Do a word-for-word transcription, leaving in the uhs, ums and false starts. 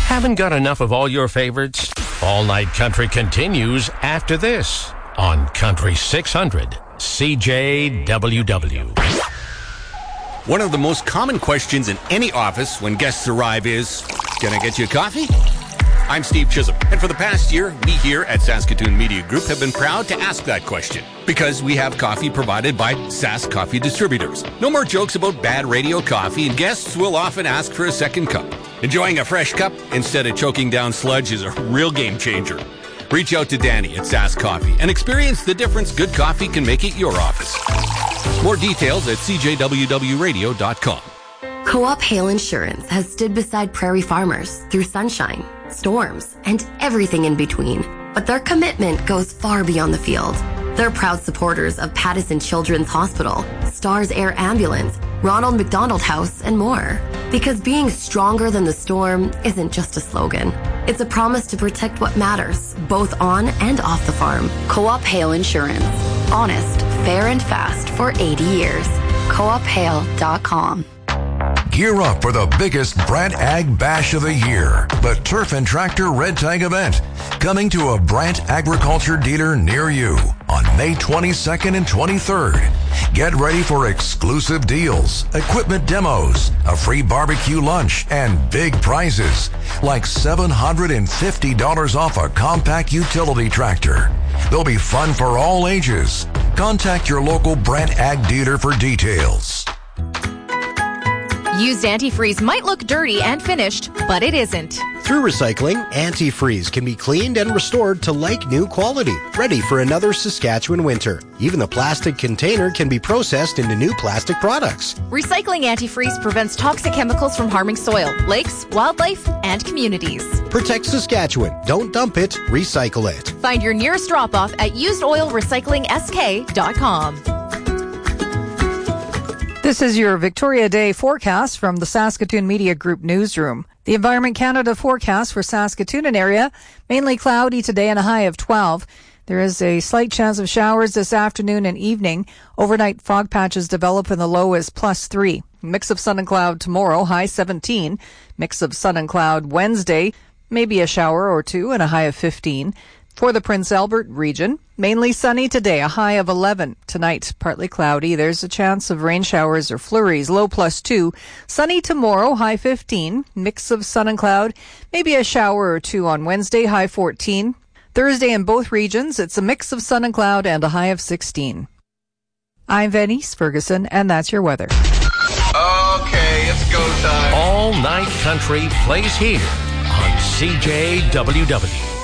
Haven't got enough of all your favorites? All Night Country continues after this on Country six hundred C J W W. One of the most common questions in any office when guests arrive is, can I get you a coffee? I'm Steve Chisholm, and for the past year, we here at Saskatoon Media Group have been proud to ask that question because we have coffee provided by Sask Coffee Distributors. No more jokes about bad radio coffee, and guests will often ask for a second cup. Enjoying a fresh cup instead of choking down sludge is a real game changer. Reach out to Danny at Sask Coffee and experience the difference good coffee can make at your office. More details at c j w w radio dot com. Co-op Hail Insurance has stood beside prairie farmers through sunshine, storms, and everything in between. But their commitment goes far beyond the field. They're proud supporters of Pattison Children's Hospital, Stars Air Ambulance, Ronald McDonald House, and more. Because being stronger than the storm isn't just a slogan. It's a promise to protect what matters, both on and off the farm. Co-op Hail Insurance. Honest, fair, and fast for eighty years. co op hail dot com. Gear up for the biggest Brant Ag Bash of the year, the Turf and Tractor Red Tag event, coming to a Brant Agriculture dealer near you on May twenty-second and twenty-third. Get ready for exclusive deals, equipment demos, a free barbecue lunch, and big prizes, like seven hundred fifty dollars off a compact utility tractor. There'll be fun for all ages. Contact your local Brant Ag dealer for details. Used antifreeze might look dirty and finished, but it isn't. Through recycling, antifreeze can be cleaned and restored to like-new quality, ready for another Saskatchewan winter. Even the plastic container can be processed into new plastic products. Recycling antifreeze prevents toxic chemicals from harming soil, lakes, wildlife, and communities. Protect Saskatchewan. Don't dump it, recycle it. Find your nearest drop-off at used oil recycling s k dot com. This is your Victoria Day forecast from the Saskatoon Media Group newsroom. The Environment Canada forecast for Saskatoon and area, mainly cloudy today and a high of twelve. There is a slight chance of showers this afternoon and evening. Overnight fog patches develop and the low is plus three. Mix of sun and cloud tomorrow, high seventeen. Mix of sun and cloud Wednesday, maybe a shower or two and a high of fifteen. For the Prince Albert region, mainly sunny today, a high of eleven. Tonight, partly cloudy. There's a chance of rain showers or flurries, low plus two. Sunny tomorrow, high fifteen. Mix of sun and cloud. Maybe a shower or two on Wednesday, high fourteen. Thursday in both regions, it's a mix of sun and cloud and a high of sixteen. I'm Venice Ferguson, and that's your weather. Okay, it's go time. All Night Country plays here on C J W W.